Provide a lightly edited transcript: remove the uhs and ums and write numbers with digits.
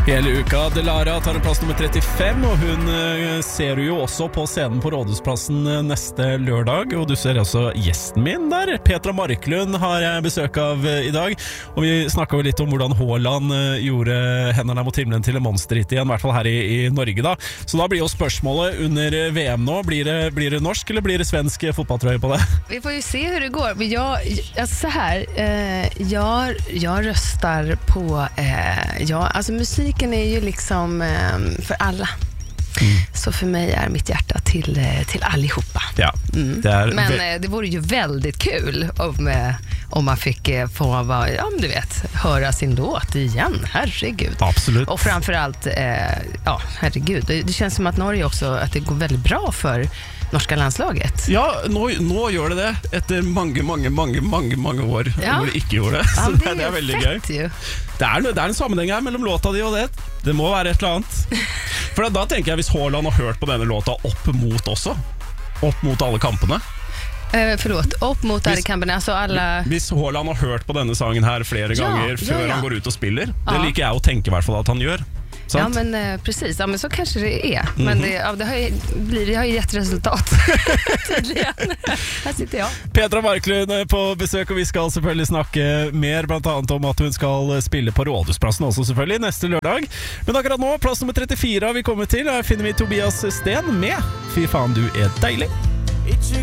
Hele uka, Delara tar en plass nummer 35, og hun ser du jo også på scenen på Rådhusplassen neste lørdag, og du ser også gjesten min der. Petra Marklund har jeg besøk av i dag, og vi snakket jo litt om hvordan Haaland gjorde hendene mot himmelen til en monsterhit igjen, i hvert fall her i Norge da. Så da blir jo spørsmålet under VM nå, blir det norsk eller blir det svensk fotballtrøye på det? Vi får ju se hur det går. Men så här, jag röstar på alltså musiken är ju liksom för alla. Så för mig är mitt hjärta till allihopa. Ja, Men det vore ju väldigt kul om man fick få men du vet, höra sin låt igen. Herregud. Absolut. Och framförallt herregud. Det känns som att Norge också, att det går väldigt bra för norska landslaget. Ja, nå gjør det etter mange år hvor det ikke gjorde det. Så det er veldig gøy. Jo. Det er en sammenheng her mellom låta di og det. Det må være et eller annet. For da tenker jeg hvis Haaland har hørt på denne låta opp mot alle kampene. Förlåt, upp mot alla kamperna, alltså alla... Hvis Haaland har hørt på denne sangen her flere ganger før han går ut og spiller, det liker jeg å tenke i hvert fall at han gjør. Sant? Ja, men precis. Ja, men så kanske det är. Men det har ju gett resultat. Tydligen. Her sitter jeg. Petra Marklund på besøk, og vi skal selvfølgelig snakke mer, blant annet om at hun skal spille på Rådhusplassen også selvfølgelig, neste lørdag. Men akkurat nå, plass nummer 34 har vi kommet til. Her finner vi Tobias Sten med Fy faen, du er deilig.